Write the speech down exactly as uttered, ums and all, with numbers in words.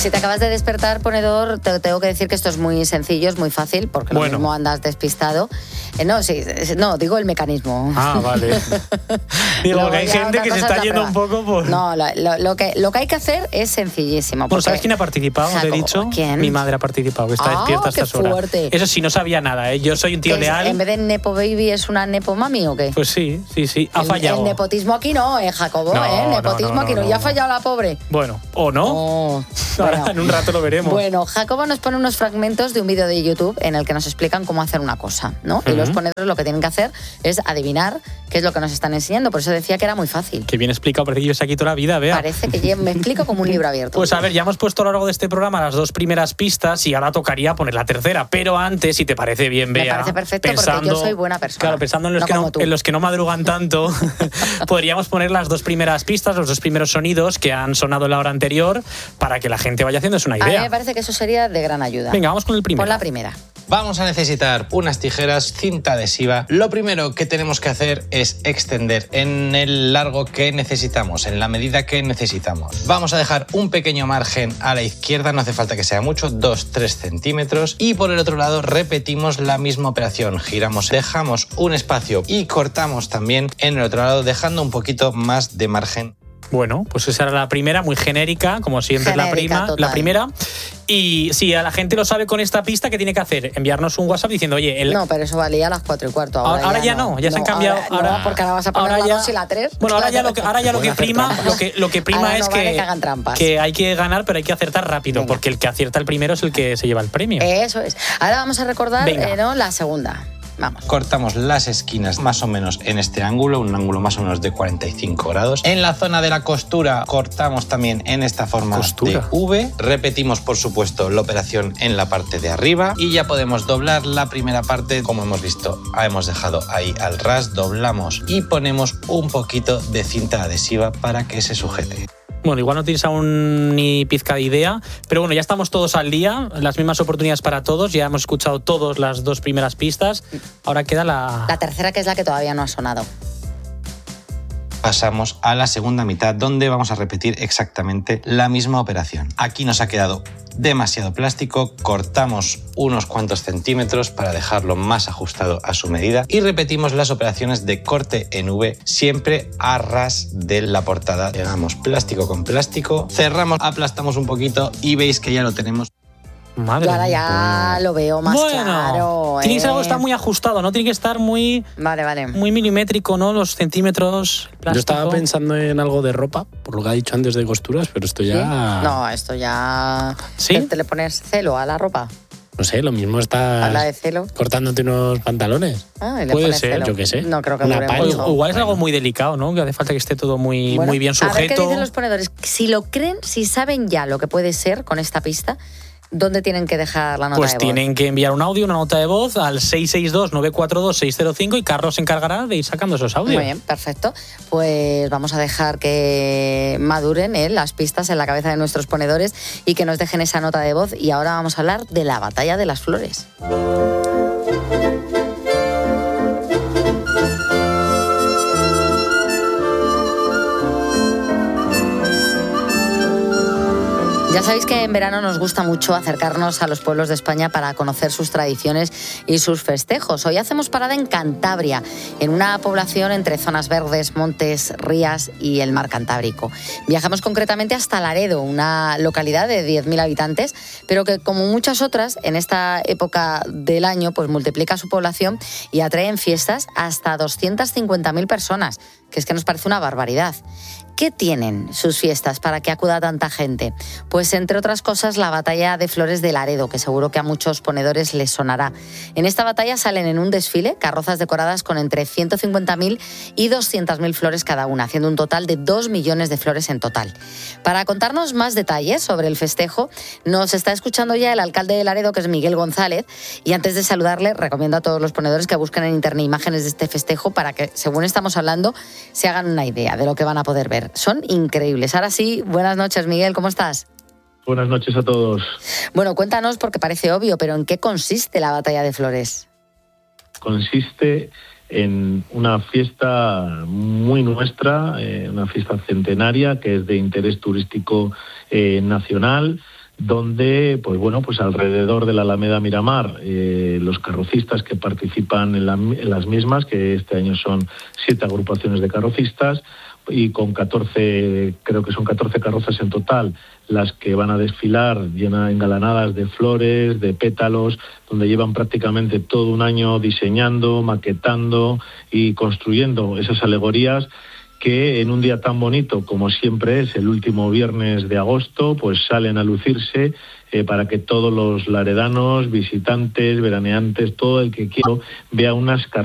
Si te acabas de despertar, ponedor, te tengo que decir que esto es muy sencillo, es muy fácil, porque bueno. lo mismo andas despistado. Eh, no, sí, no, digo el mecanismo. Ah, vale. Digo, que hay gente que se está yendo un poco por... No, lo, lo, lo, que, lo que hay que hacer es sencillísimo. Bueno, ¿sabes quién ha participado? Te he dicho. ¿Quién? Mi madre ha participado, que está ah, despierta a estas horas. Fuerte. Eso sí, no sabía nada, ¿eh? Yo soy un tío leal. ¿En vez de Nepo Baby es una Nepo Mami o qué? Pues sí, sí, sí. Ha el, fallado. El nepotismo aquí no, ¿eh, Jacobo? No, ¿eh? El nepotismo no, no, aquí no. no, ¿Ya ha no. fallado la pobre? Bueno, ¿o no? Oh, Ahora bueno. en un rato lo veremos. Bueno, Jacobo nos pone unos fragmentos de un vídeo de YouTube en el que nos explican cómo hacer una cosa, ¿no? Uh-huh. Y los ponedores lo que tienen que hacer es adivinar qué es lo que nos están enseñando. Por eso decía que era muy fácil. Qué bien explicado, parece que yo sé aquí toda la vida, vea. Parece que yo me explico como un libro abierto. Pues a ver, ya hemos puesto a lo largo de este programa las dos primeras pistas y ahora tocaría poner la tercera. Pero antes, si te parece bien, Bea. Me parece perfecto pensando, porque yo soy buena persona. Claro, pensando en los, no que, no, en los que no madrugan tanto, podríamos poner las dos primeras pistas, los dos primeros sonidos que han sonado en la hora anterior para que la gente vaya haciéndose una idea. A mí me parece que eso sería de gran ayuda. Venga, vamos con el primero. Pon la primera. Vamos a necesitar unas tijeras, cinta adhesiva. Lo primero que tenemos que hacer es extender en el largo que necesitamos, en la medida que necesitamos. Vamos a dejar un pequeño margen a la izquierda, no hace falta que sea mucho, dos tres centímetros. Y por el otro lado repetimos la misma operación. Giramos, dejamos un espacio y cortamos también en el otro lado, dejando un poquito más de margen. Bueno, pues esa era la primera, muy genérica, como siempre genérica, es la, prima, total. la primera. Y si a la gente lo sabe con esta pista, ¿qué tiene que hacer? Enviarnos un WhatsApp diciendo, oye... El... No, pero eso valía a las cuatro y cuarto. Ahora, ahora ya, ya no, no, ya no, se han cambiado. Ahora, ahora no, porque ahora vas a poner ahora la ya, dos y la tres. Bueno, ahora ya lo que, ahora ya lo que prima, lo que, lo que prima ahora es no vale que, que hagan trampas. que hay que ganar, pero hay que acertar rápido, Venga. porque el que acierta el primero es el que se lleva el premio. Eso es. Ahora vamos a recordar eh, ¿no? la segunda. Vamos. Cortamos las esquinas más o menos en este ángulo, un ángulo más o menos de cuarenta y cinco grados. En la zona de la costura cortamos también en esta forma costura. de V. Repetimos, por supuesto, la operación en la parte de arriba y ya podemos doblar la primera parte. Como hemos visto, hemos dejado ahí al ras, doblamos y ponemos un poquito de cinta adhesiva para que se sujete. Bueno, igual no tienes aún ni pizca de idea, pero bueno, ya estamos todos al día, las mismas oportunidades para todos, ya hemos escuchado todas las dos primeras pistas, ahora queda la... La tercera, que es la que todavía no ha sonado. Pasamos a la segunda mitad, donde vamos a repetir exactamente la misma operación. Aquí nos ha quedado demasiado plástico, cortamos unos cuantos centímetros para dejarlo más ajustado a su medida y repetimos las operaciones de corte en V, siempre a ras de la portada. Pegamos plástico con plástico, cerramos, aplastamos un poquito y veis que ya lo tenemos. Madre Yo ahora ya mía. lo veo más bueno, claro. Tiene que ser ¿eh? algo que está muy ajustado, no tiene que estar muy, vale, vale. muy milimétrico, ¿no? Los centímetros, plástico. Yo estaba pensando en algo de ropa, por lo que ha dicho antes de costuras, pero esto ya... ¿Sí? No, esto ya... ¿Sí? ¿Te le pones celo a la ropa? No sé, lo mismo estás Habla de celo. cortándote unos pantalones. Ah, y le Puede pones ser, celo. yo qué sé. No creo que Una dure paña. mucho. O igual es algo muy delicado, ¿no? Que hace falta que esté todo muy, Bueno, muy bien sujeto. A ver qué dicen los ponedores. Si lo creen, si saben ya lo que puede ser con esta pista, ¿dónde tienen que dejar la nota Pues de voz? tienen que enviar un audio, una nota de voz al seis seis dos, nueve cuatro dos, seis cero cinco y Carlos se encargará de ir sacando esos audios. Muy bien, perfecto. Pues vamos a dejar que maduren ¿eh? las pistas en la cabeza de nuestros ponedores y que nos dejen esa nota de voz. Y ahora vamos a hablar de la batalla de las flores. Ya sabéis que en verano nos gusta mucho acercarnos a los pueblos de España para conocer sus tradiciones y sus festejos. Hoy hacemos parada en Cantabria, en una población entre zonas verdes, montes, rías y el mar Cantábrico. Viajamos concretamente hasta Laredo, una localidad de diez mil habitantes, pero que, como muchas otras, en esta época del año, pues multiplica su población y atrae en fiestas hasta doscientas cincuenta mil personas, que es que nos parece una barbaridad. ¿Qué tienen sus fiestas para que acuda tanta gente? Pues, entre otras cosas, la batalla de flores de Laredo, que seguro que a muchos ponedores les sonará. En esta batalla salen en un desfile carrozas decoradas con entre ciento cincuenta mil y doscientas mil flores cada una, haciendo un total de dos millones de flores en total. Para contarnos más detalles sobre el festejo, nos está escuchando ya el alcalde de Laredo, que es Miguel González, y antes de saludarle, recomiendo a todos los ponedores que busquen en internet imágenes de este festejo para que, según estamos hablando, se hagan una idea de lo que van a poder ver. Son increíbles. Ahora sí, buenas noches, Miguel, ¿cómo estás? Buenas noches a todos. Bueno, cuéntanos, porque parece obvio, pero ¿en qué consiste la batalla de flores? Consiste en una fiesta muy nuestra, eh, una fiesta centenaria que es de interés turístico eh, nacional, donde, pues bueno, pues alrededor de la Alameda Miramar, eh, los carrocistas que participan en, la, en las mismas, que este año son siete agrupaciones de carrocistas, y con catorce, creo que son catorce carrozas en total, las que van a desfilar llenas, engalanadas de flores, de pétalos, donde llevan prácticamente todo un año diseñando, maquetando y construyendo esas alegorías, que en un día tan bonito como siempre es, el último viernes de agosto, pues salen a lucirse eh, para que todos los laredanos, visitantes, veraneantes, todo el que quiera, vea unas carrozas